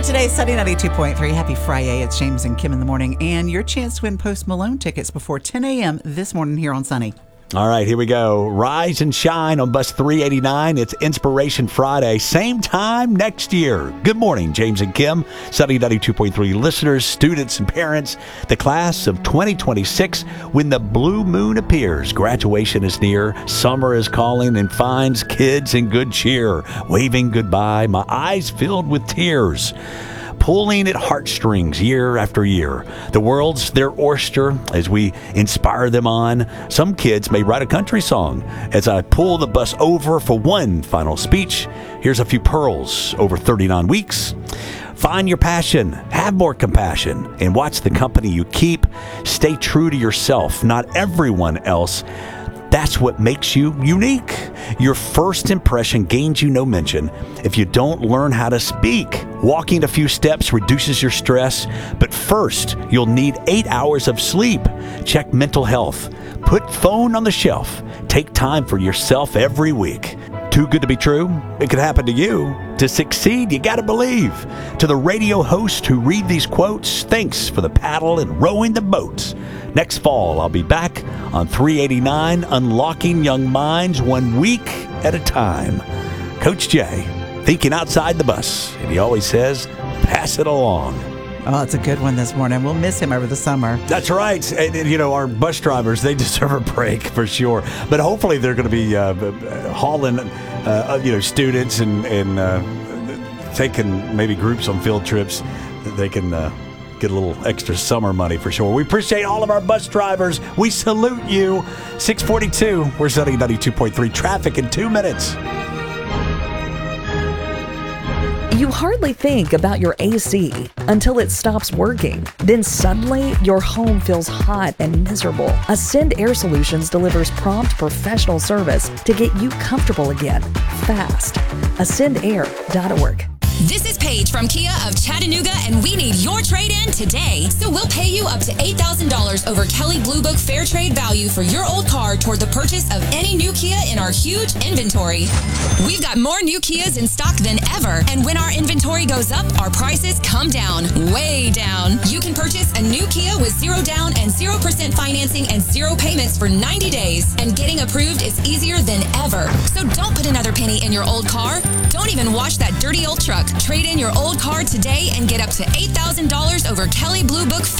start today, Sunny 92.3. Happy Friday. It's James and Kim in the morning. And your chance to win Post Malone tickets before 10 a.m. this morning here on Sunny. All right, here we go. Rise and shine on bus 389. It's Inspiration Friday. Same time next year. Good morning, James and Kim. Sunny 92.3 listeners, students, and parents. The class of 2026, when the blue moon appears. Graduation is near. Summer is calling and finds kids in good cheer. Waving goodbye, my eyes filled with tears. Pulling at heartstrings year after year. The world's their oyster as we inspire them on. Some kids may write a country song. As I pull the bus over for one final speech, here's a few pearls over 39 weeks. Find your passion, have more compassion, and watch the company you keep. Stay true to yourself, not everyone else. That's what makes you unique. Your first impression gains you no mention if you don't learn how to speak. Walking a few steps reduces your stress, but first, you'll need 8 hours of sleep. Check mental health. Put phone on the shelf. Take time for yourself every week. Too good to be true? It could happen to you. To succeed, you gotta believe. To the radio hosts who read these quotes, thanks for the paddle and rowing the boats. Next fall, I'll be back on 389, unlocking young minds 1 week at a time. Coach Jay, thinking outside the bus, and he always says, pass it along. Oh, it's a good one this morning. We'll miss him over the summer. That's right. And, you know, our bus drivers, they deserve a break for sure. But hopefully they're going to be hauling, students and taking maybe groups on field trips. They can get a little extra summer money for sure. We appreciate all of our bus drivers. We salute you. 642, we're Sunny 92.3. Traffic in 2 minutes. You hardly think about your AC until it stops working. Then suddenly, your home feels hot and miserable. Ascend Air Solutions delivers prompt professional service to get you comfortable again, fast. AscendAir.org. This is Paige from Kia of Chattanooga, and we need your trade-in today. So we'll pay you up to $8,000 over Kelley Blue Book Fair Trade Value for your old car toward the purchase of any new Kia in our huge inventory. We've got more new Kias in stock than ever, and when our inventory goes up, our prices come down, way down. You can purchase a new Kia with 0 down and 0% financing and 0 payments for 90 days, and getting approved is easier than ever. So don't put another penny in your old car. Don't even wash that dirty old truck. Trade in your old car today and get up to $8,000 over Kelley Blue Book Fair